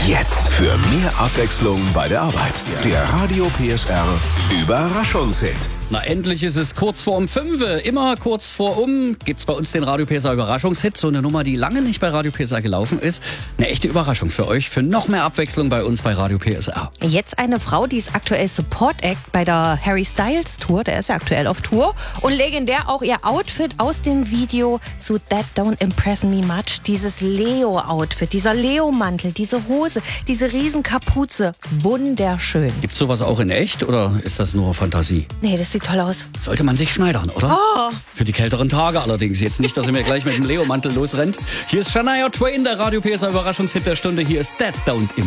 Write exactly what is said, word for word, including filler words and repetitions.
Jetzt für mehr Abwechslung bei der Arbeit. Der Radio P S R Überraschungshit. Na, endlich ist es kurz vor um fünf. Immer kurz vor um gibt's bei uns den Radio P S R Überraschungshit. So eine Nummer, die lange nicht bei Radio P S R gelaufen ist. Eine echte Überraschung für euch. Für noch mehr Abwechslung bei uns bei Radio P S R. Jetzt eine Frau, die ist aktuell Support Act bei der Harry Styles Tour. Der ist ja aktuell auf Tour. Und legendär auch ihr Outfit aus dem Video zu That Don't Impress Me Much. Dieses Leo-Outfit, dieser Leo-Mantel, diese Hose, diese Riesenkapuze. Wunderschön. Gibt's sowas auch in echt oder ist das nur Fantasie? Nee, das sieht toll aus. Sollte man sich schneidern, oder? Oh. Für die kälteren Tage allerdings. Jetzt nicht, dass ihr mir gleich mit dem Leo-Mantel losrennt. Hier ist Shania Twain, der Radio P S R Überraschungshit der Stunde. Hier ist That Don't Impress